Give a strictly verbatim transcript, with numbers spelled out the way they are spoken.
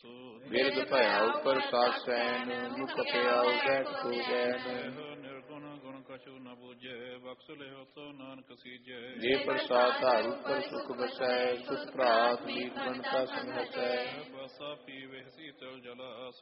ਬਿਰਦ ਭਇਆ ਉਪਰ ਕਾਸੈਨ, ਮੁਖ ਪਿਆਉ ਬੈਠ ਕੋ ਜੈਨ। ਨਿਰਗੁਣ ਗੁਣ ਕਛੂ ਨ ਬੂਝੈ, ਬਖਸ਼ ਲਿਓ ਸੋ ਨਾਨਕ ਸੀਜੈ। ਜੇ ਪ੍ਰਸਾਦ ਧਾਰ ਉਪਰ ਸੁਖ ਬਸੈ, ਸੁਖ ਪ੍ਰਾਤ ਮੀਤ ਮਨਤਾ ਸੰਗ ਹਸੈ। ਪਾਸਾ ਪੀਵੇ ਸੀਤਲ ਜਲਾ,